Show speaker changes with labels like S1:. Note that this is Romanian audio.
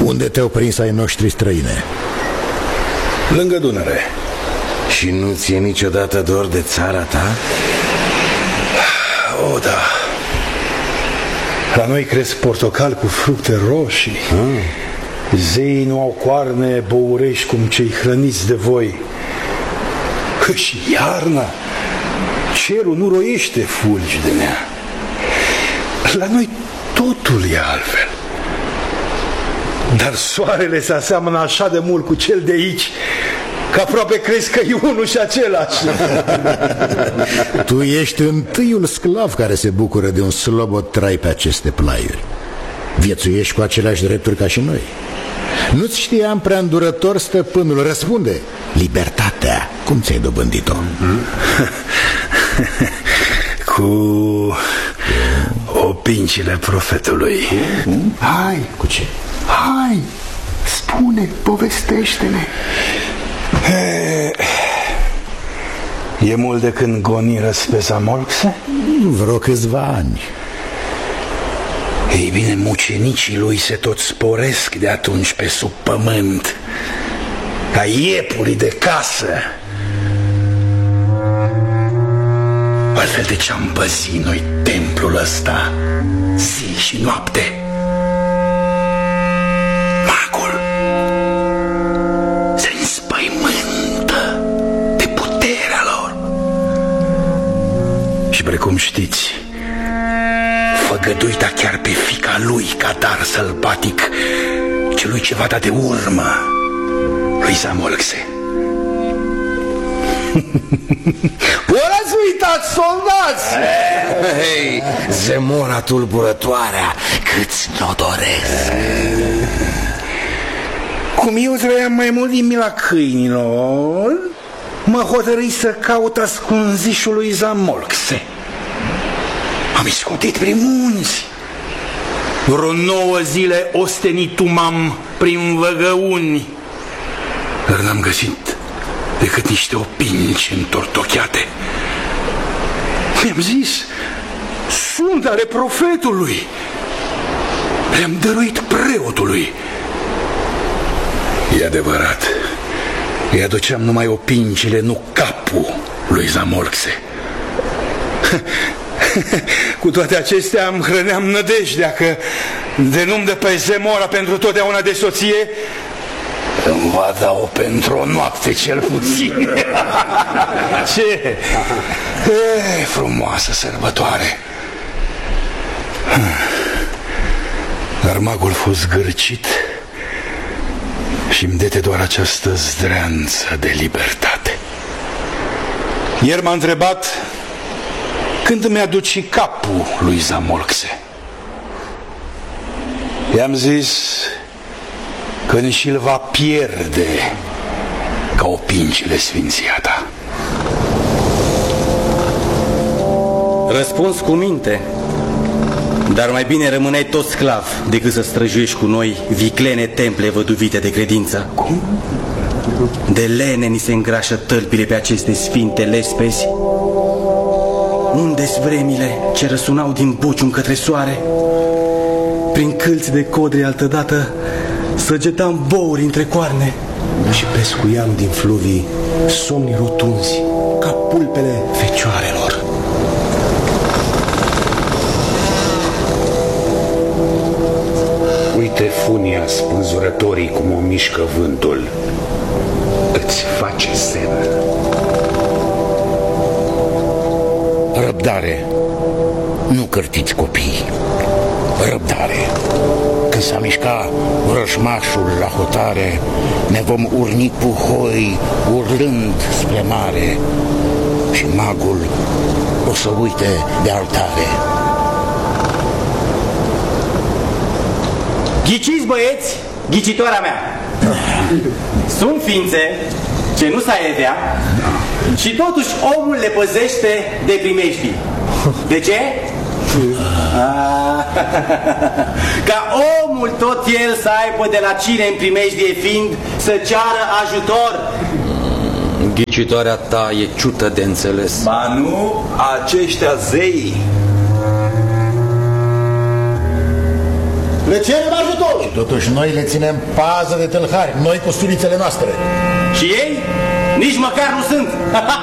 S1: Unde te-au prins ai noștri străine?
S2: Lângă Dunăre.
S3: Și nu ți-e niciodată dor de țara ta?
S2: O, da. La noi cresc portocali cu fructe roșii. Zeii nu au coarne bourești cum cei hrăniți de voi. Că și iarna cerul nu roiește fulgi de nea. La noi totul e altfel. Dar soarele se aseamănă așa de mult cu cel de aici că aproape crezi că e unul și același.
S1: Tu ești întâiul sclav care se bucură de un slobod trai pe aceste plaiuri. Viețuiești cu aceleași drepturi ca și noi. Nu-ți știam prea îndurător stăpânul. Răspunde, libertatea, cum ți-ai dobândit-o?
S2: Cu opincile profetului.
S4: Hai,
S1: cu ce?
S4: Hai, spune, povestește-ne.
S2: E mult de când goniră-ți pe Zamolxe?
S1: Vreo câțiva ani.
S2: Ei bine, mucenicii lui se tot sporesc de atunci pe sub pământ, ca iepurii de casă. Altfel de ce-am păzit noi templul ăsta zi și noapte? Magul se înspăimântă de puterea lor. Și precum știți, făgăduita chiar pe fiica lui ca dar sălbatic celui ce va da de urmă lui Zamolxe. Ori ați uitat, soldați!
S3: Hei, Zemora tulburătoarea, câți n-o doresc.
S2: Cum eu trăiam mai mult din mila câinilor, mă hotărâi să caut ascunzișul lui Zamolxe. Am iscotit prin munți. Vreo 9 zile ostenitum-am prin văgăuni, dar n-am găsit decât niște opinci întortocheate. Mi-am zis, sunt ale profetului. Le-am dăruit preotului. E adevărat, îi aduceam numai opincile, nu capul lui Zamolxe. Cu toate acestea îmi hrăneam nădejdea că de nu-mi dă pe Zemora pentru totdeauna de soție, îmi va da-o pentru o noapte cel puțin. Ce? Frumoasă sărbătoare. Dar magul a fost zgârcit și-mi dete doar această zdreanță de libertate. Ieri m-a întrebat când îmi aduci capul lui Zamolxe. I-am zis când și-l va pierde ca opincile sfinția ta.
S5: Răspuns cu minte. Dar mai bine rămâneai tot sclav decât să străjuiești cu noi viclene temple văduvite de credință.
S2: Cum?
S5: De lene ni se îngrașă tălpile pe aceste sfinte lespezi. Unde-s vremile ce răsunau din bucium către soare? Prin câlți de codri altădată săgetam bouri între coarne
S4: și pescuiam din fluvii somni rotunzi ca pulpele fecioarelor.
S6: Uite funia spânzurătorii cum o mișcă vântul. Îți face semn.
S3: Răbdare, nu cârtiți copiii. Răbdare. Când s-a mișcat vrăjmașul la hotare, ne vom urni puhoi urlând spre mare și magul o să uite de altare.
S5: Ghiciți, băieți, ghicitoarea mea. Sunt ființe ce nu s-a edea și totuși omul le păzește de primejdii. De ce? Ca omul tot el să aibă de la cine în primejdie fiind să ceară ajutor.
S7: Ghicitoarea ta e ciută de înțeles.
S8: Ba nu, aceștia zei.
S5: Le cerem ajutor!
S1: Și totuși noi le ținem pază de tâlhari, noi cu surițele noastre.
S5: Și ei nici măcar nu sunt.